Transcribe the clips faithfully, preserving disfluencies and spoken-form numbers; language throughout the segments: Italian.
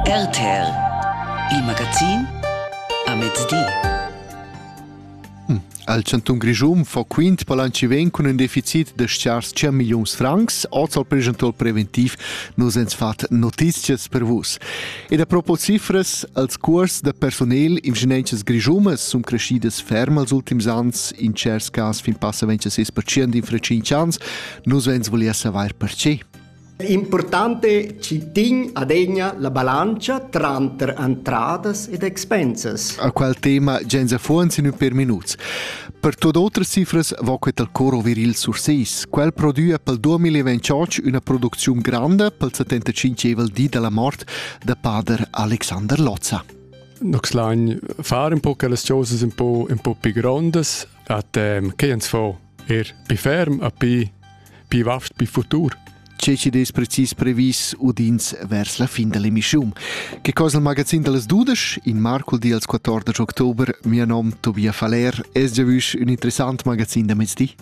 R T R, il magazin a mezzodì. Mm. Al Cantun Grischun fa quint palanci con un deficit de sciars cent milions francs, oz al presentol preventiv nus ens fat notizias per vus. E da propos cifras, als curs de personel in genences Grischun sum crescidas ferm als ultims ans, in cers cas fin passa ventisei per cento in fra cinc ans, nus vens volia savoir per ce. Importante ci ting adegna la balancia tra entradas ed expenses. A quel tema genza fuans in un per minuts. Per tot altre cifras va quet al coro viril sur seis. Quel produe pel duemilaventotto una produzione grande pel settantacinque evel di della mort de pader Alexander Lozza. Noch lang fare un po' che le cose un po' un po' più grandes, at ehm che ens fa er più ferm a più più vaft più futuro. Ceci des precis previs udins vers la fin dell'emissione. Che cosa il magazin delle dudes? In marcul als quattordici ottobre, mio nome Tobia Faler, es già vus un interessant magazin da mezzdi.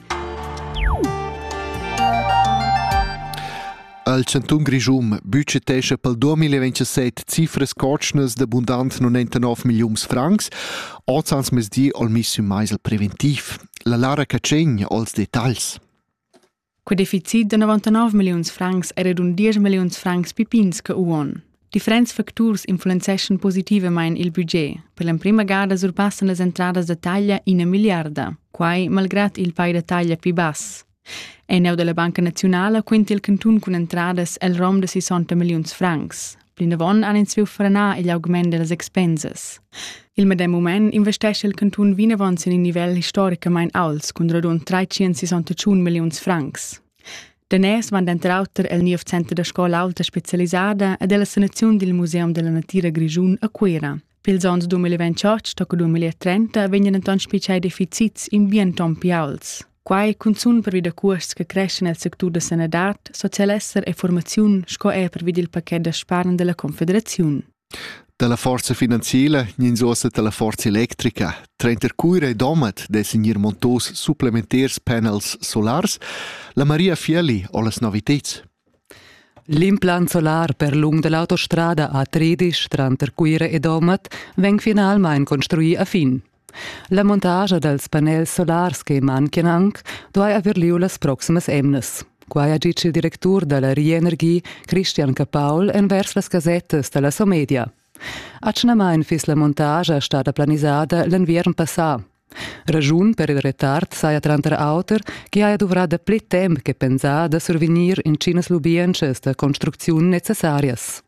Al Cantun Grischun budgetescha pel duemilaventisette cifras cotschnas d'abundant novantanove milions francs, ozans mezzdi al missium mais al preventiv. La Lara Cacegn als detalls. Quel deficit de novantanove milions francs era d'un dieci milions francs pipins che uon. Differents factors influenzeschen positivamain il budget. Per la prima gada surpassan las entradas de taglia in una miliarda, quai malgrat il pai de taglia pi bass. E neu de la Banca Nazionala quinti il cantun con entradas el rom de sessanta milions francs. Plinavon han ins viu frenar il augment de las expenses. Il medem moment investesce il cantun vinavons in un nivell historicamain alts, con radun trecentosessantaun milions francs. Danès van d'entrauter el niev centre de scola alta specialisada ed la sanazione del Museum della Natura Grischun a Quera. Pils ans duemilaventotto tocca duemilatrenta vengono enton spicai deficits in bien tompi alts. Quai consun per vida curs che cresce nel sector de sanadat, socialesser e formaziun sco è per vida il paquet de sparen della Confederazione. Dalla forza finanziella, ninsosa dalla forza elettrica. Trenter cuira e domat designer montos supplementers panels solars, la Maria Fieli o las novitets. L'implant solar per lung dell'autostrada A tredici tra Cuire e Domat veng finalmein construì a fin. La montagia dels panels solars che manchen anc doi aver liu las proximas emnes. Quai ha dice il direttur della Rienergie, Christian Capaul, envers las casettes della Somedia. Acnamain fis la montagia stata planisada l'enviern passà. Ragiun per il retard saia tranter auter che ha dovrà da pli temp che pensà da survenir in cinas lubiences da construcziun necessarias.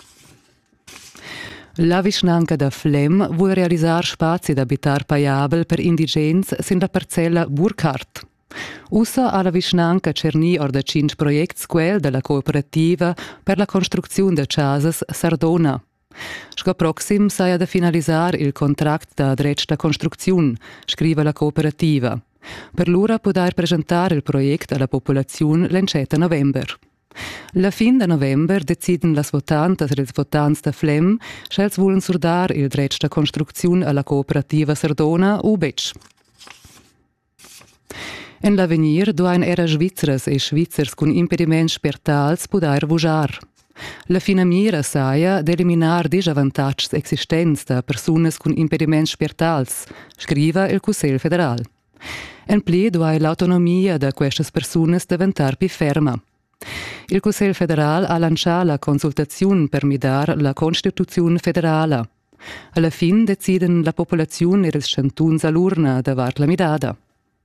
La vicinanca da Flem vuol realizzare spazi d'abitar paiabel per indigens sin la parcella Burkhardt. Ussa alla vicinanca cerni or da cinc projects quel della cooperativa per la costruzione de casas Sardona. Sco proxim saia da finalizzare il contract da dretg da construzione, scrive la cooperativa. Per l'ora poter presentare il proiect alla popolazione l'encetta november. La fin de november deciden las votantas e les votants da Flem schels vulen surdar il dretg da construzione alla cooperativa Sardona u Bec. En l'avenir duain era svizzeres e svizzers con impediments spertals poder vujar. La fina mira saia d'eliminar disavantags existents da persunas con impediments spertals, scriva il Cussel Federal. En pli duai l'autonomia da questas persunas diventar pi ferma. Il Cussel Federal ha lanciato la consultazione per midar la Constituzione federale. Alla fin deciden la popolazione e il chantuns all'urna davart la midada.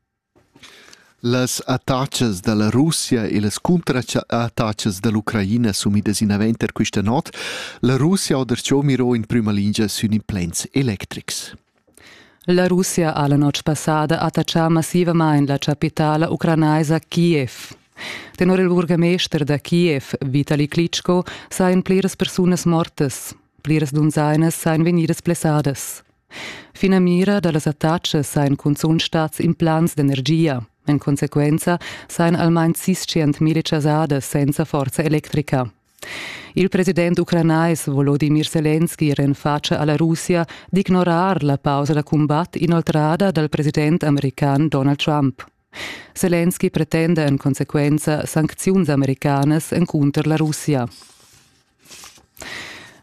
Las attacches dalla Russia e las contrattacches dall'Ucraina sumidas in aventer questa not, la Russia ha derciò miro in prima linea sun implants electrics. La Russia ha la notte passata attacciato massivamente la capitale ucrainaisa Kiev. Tenor il burgamester da Kiev, Vitali Klitschko, sain pliras personas mortes, pliras dunzainas sain venidas plessades. Fina mira dallas attacches sain consumstats implants d'energia. In conseguenza, sain almain seiscent mille casades senza forza elettrica. Il presidente ucranais Volodymyr Zelensky rinfaccia alla Russia di ignorar la pausa da combat inoltrada dal presidente americano Donald Trump. Zelensky pretende in conseguenza sanzioni americanas contro la Russia.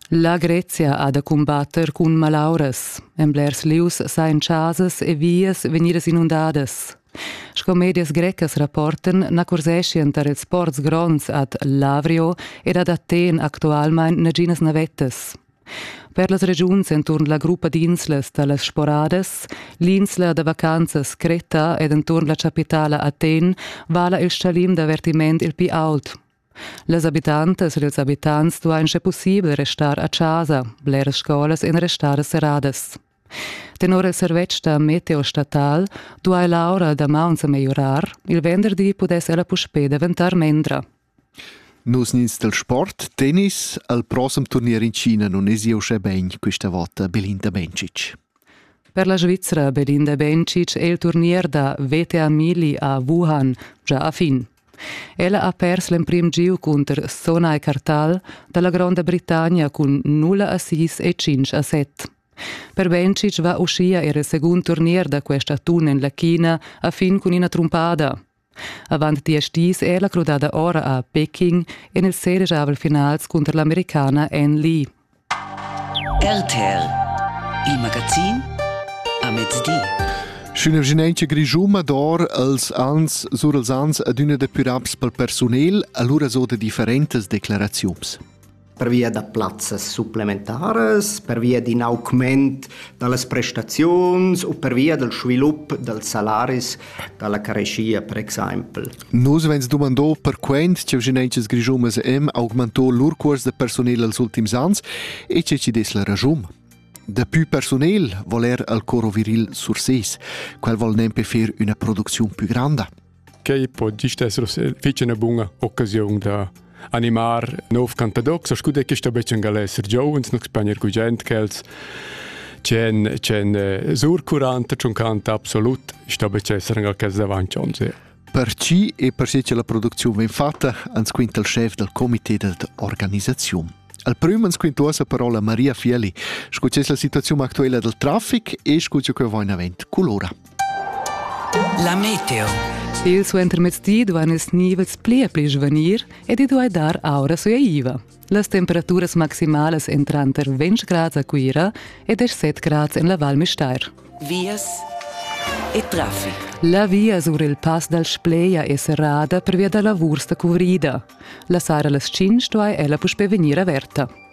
La Grecia ha da combatter cun malauras. En blers lius sain chasas e vias venidas inundadas. Scomedias grecas rapporten na corsescien tar els ports grons ad Lavrio ed ad Aten actualmein naginas navettas. Per las regions entorn la gruppa d'inslas dallas Sporades, l'insla de vacanzas Creta ed entorn la capitala Aten vala il scalim d'avertiment il pi ault. Las abitantes e els abitants duain sche possibel restar a casa, bleras scolas en restar serradas. Tenor il servetsch da meteo statal, duai Laura da mauns a mejorar, il venderdi pudes ella puspe diventar mendra. Nus nins del sport, tennis, al prossimo turnier in Cina non es io sche ben questa volta Belinda Bencic. Per la Svizzera Belinda Bencic è il turnier da V T A Mili a Wuhan già a fin. Ella ha perso l'emprim giu contro Sonai Kartal dalla Grande Britannia con nulla a sei e cinque a sette. Per Bencic va uscire era il secondo turnier da questa tun in la China a fin con una trompada. Avant di estis ella crudada ora a Peking e nel sedici finals contro l'americana Ann Lee. R T L, il magazin a mezzodì. Schöner Ginenche Grigiuma d'or als ans sur els ans ad una de puraps pel personel allura so de differentes declarazions. Per via da plazzas supplementares, per via di un augment dalle prestazioni o per via del sviluppo del salaris dalla carescia, per esempio. Nus vens domandò per quent che Ginenches Grigiumas em augmentò lur curs de personel als ultims ans e che ci des la ragium. De più personel voler al coro viril sur ses, quel vol nempe fer una produzione più grande. Che può essere una buona occasione da animare nuovi cantatori. So scude che sta becen galesser giovens, non spagner gugent kels. C'en c'en surcurante c'un canta absolut, sta becen essere anche davanti onze. Per ci e per se che la produzione ven fatta, ans quinta il chef del comité d'organizzazione. Al primo ens quinto la parola Maria Fieli. Scucce la situazione attuale del traffic e scucce che vuoi in avent colora. La meteo. Il suo intermezzi duan els nivels plia pli svanir ed i duai dar aura sua iva. Las temperaturas maximales entran ter venti gradi a Quira ed sette gradi in la Val Mistair. Vias e traffic. La via sur il pass dal Spleia è serrada per via della lavurs da covrida. La sera las cinque duai ella puspe venire averta.